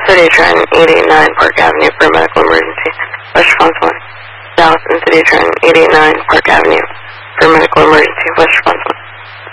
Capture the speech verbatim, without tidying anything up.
City of Trenton, eight eighty-nine Park Avenue for a medical emergency. West response one. South and City of Trenton, eight eighty-nine Park Avenue for a medical emergency. West response one.